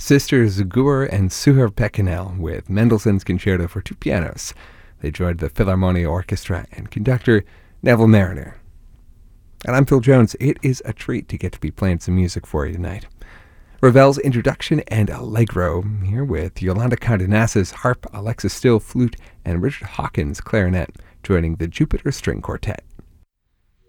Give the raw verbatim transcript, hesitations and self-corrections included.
Sisters Gur and Suher Pekinel with Mendelssohn's Concerto for Two Pianos. They joined the Philharmonia Orchestra and conductor Neville Marriner. And I'm Phil Jones. It is a treat to get to be playing some music for you tonight. Ravel's Introduction and Allegro, here with Yolanda Cardenas' harp, Alexa Still flute, and Richard Hawkins clarinet, joining the Jupiter String Quartet.